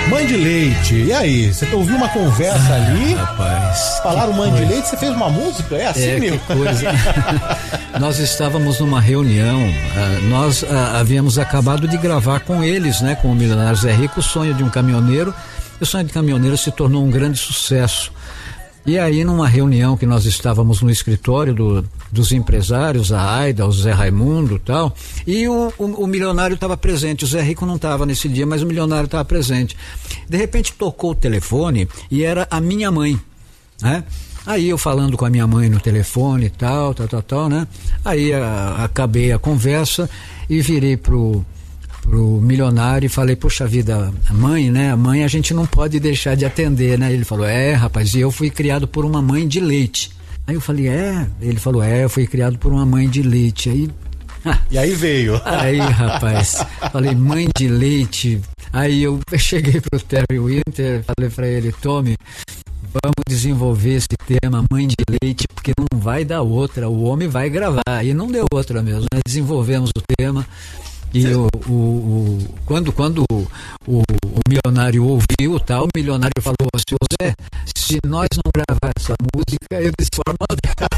Mãe de Leite, e aí? Você ouviu uma conversa ali? Rapaz. Falaram Mãe de Leite, você fez uma música? É assim mesmo? Que coisa. Nós estávamos numa reunião, nós havíamos acabado de gravar com eles, né? Com o Milionário Zé Rico, O Sonho de um Caminhoneiro. E O Sonho de Caminhoneiro se tornou um grande sucesso. E aí, numa reunião que nós estávamos no escritório dos empresários, a Aida, o Zé Raimundo e tal, e o milionário estava presente, o Zé Rico não estava nesse dia, mas o milionário estava presente. De repente tocou o telefone e era a minha mãe, né? Aí eu falando com a minha mãe no telefone e tal, né? Aí acabei a conversa e virei pro milionário e falei, poxa vida, mãe, né? A mãe a gente não pode deixar de atender, né? Ele falou, rapaz, e eu fui criado por uma mãe de leite. Aí eu falei, Ele falou, eu fui criado por uma mãe de leite. Aí... E aí veio. Aí, rapaz, falei, mãe de leite. Aí eu cheguei pro Terry Winter, falei pra ele, Tommy, vamos desenvolver esse tema, mãe de leite, porque não vai dar outra, o homem vai gravar. E não deu outra mesmo, né? Desenvolvemos o tema. E quando o milionário ouviu tal, o milionário falou assim, Zé, se nós não gravar essa música, eu desformo